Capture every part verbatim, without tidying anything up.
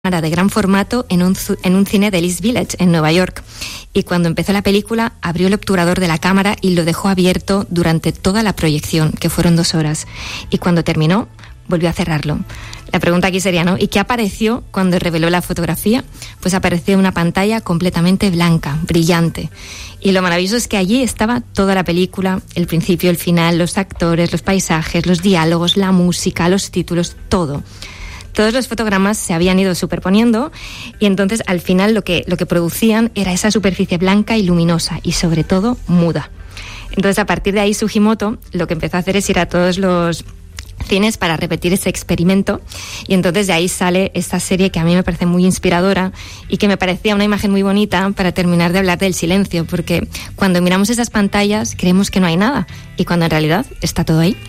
de gran formato en un, en un cine del East Village, en Nueva York. Y cuando empezó la película, abrió el obturador de la cámara y lo dejó abierto durante toda la proyección, que fueron dos horas. Y cuando terminó, volvió a cerrarlo. La pregunta aquí sería, ¿no? ¿Y qué apareció cuando reveló la fotografía? Pues apareció una pantalla completamente blanca, brillante. Y lo maravilloso es que allí estaba toda la película, el principio, el final, los actores, los paisajes, los diálogos, la música, los títulos, todo. Todos los fotogramas se habían ido superponiendo y entonces al final lo que, lo que producían era esa superficie blanca y luminosa y sobre todo muda. Entonces a partir de ahí Sugimoto lo que empezó a hacer es ir a todos los cines para repetir ese experimento y entonces de ahí sale esta serie que a mí me parece muy inspiradora y que me parecía una imagen muy bonita para terminar de hablar del silencio, porque cuando miramos esas pantallas creemos que no hay nada y cuando en realidad está todo ahí.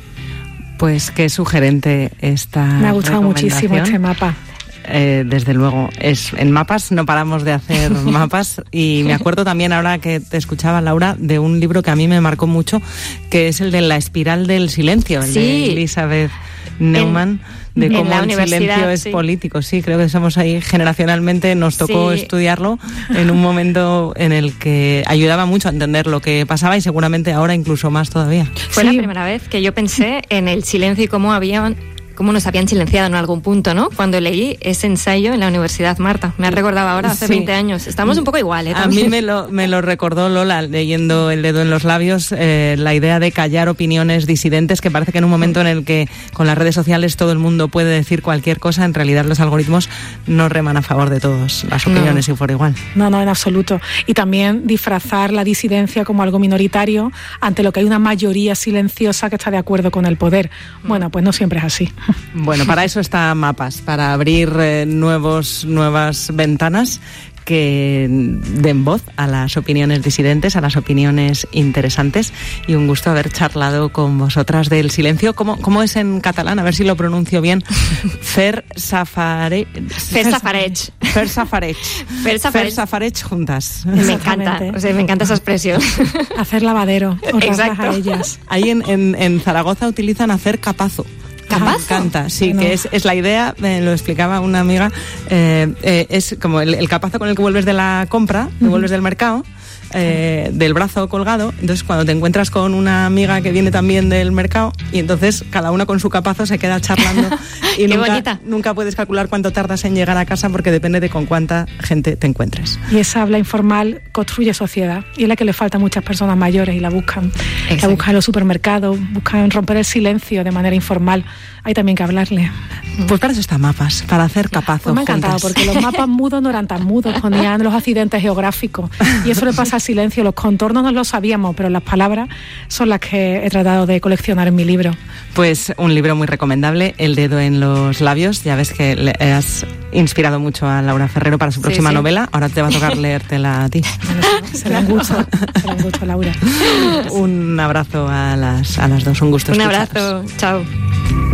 Pues qué sugerente esta Me ha gustado muchísimo este mapa. Eh, desde luego, es en Mapas no paramos de hacer mapas y me acuerdo también ahora que te escuchaba, Laura, de un libro que a mí me marcó mucho, que es el de La espiral del silencio, el sí. de Elizabeth Neumann, en, de cómo en el silencio es sí. político. Sí, creo que somos ahí generacionalmente, nos tocó sí. estudiarlo en un momento en el que ayudaba mucho a entender lo que pasaba y seguramente ahora incluso más todavía. Fue sí. la primera vez que yo pensé en el silencio y cómo habían cómo nos habían silenciado en algún punto, ¿no? Cuando leí ese ensayo en la Universidad Marta. Me ha recordado ahora, hace sí. veinte años. Estamos un poco igual, ¿eh? A mí me lo, me lo recordó Lola, leyendo El dedo en los labios, eh, la idea de callar opiniones disidentes, que parece que en un momento en el que con las redes sociales todo el mundo puede decir cualquier cosa, en realidad los algoritmos no reman a favor de todos las opiniones no. y por igual. No, no, en absoluto. Y también disfrazar la disidencia como algo minoritario ante lo que hay una mayoría silenciosa que está de acuerdo con el poder. Bueno, pues no siempre es así. Bueno, para eso está Mapas, para abrir eh, nuevos, nuevas ventanas que den voz a las opiniones disidentes, a las opiniones interesantes, y un gusto haber charlado con vosotras del silencio. ¿Cómo, cómo es en catalán? A ver si lo pronuncio bien. Fer Safareig. Fer Safareig. Fer Safareig. Fer Safareig. Fer Safareig juntas. Me encanta, o sea, me encanta esa expresión. Hacer lavadero, exacto. A ellas. Ahí en, en, en Zaragoza utilizan hacer capazo. ¿Capazo? Me encanta, sí, no. que es, es la idea, me lo explicaba una amiga, eh, eh, es como el, el capazo con el que vuelves de la compra, que uh-huh. vuelves del mercado, eh, del brazo colgado. Entonces cuando te encuentras con una amiga que viene también del mercado y entonces cada una con su capazo se queda charlando y Qué nunca, bonita. nunca puedes calcular cuánto tardas en llegar a casa porque depende de con cuánta gente te encuentres. Y esa habla informal construye sociedad y es la que le falta a muchas personas mayores y la buscan. Exacto. La buscan en los supermercados, buscan romper el silencio de manera informal. Hay también que hablarle. Pues para eso está Mapas, para hacer capazo. Pues me ha encantado, juntas. porque los mapas mudos no eran tan mudos, ponían los accidentes geográficos. Y eso le pasa al silencio. Los contornos no los sabíamos, pero las palabras son las que he tratado de coleccionar en mi libro. Pues un libro muy recomendable, El dedo en los labios. Ya ves que le has inspirado mucho a Laura Ferrero para su próxima sí, sí. novela. Ahora te va a tocar leértela a ti. Bueno, será un gusto, será un gusto, Laura. Un abrazo a las, a las dos, un gusto Un escucharos. abrazo, chao.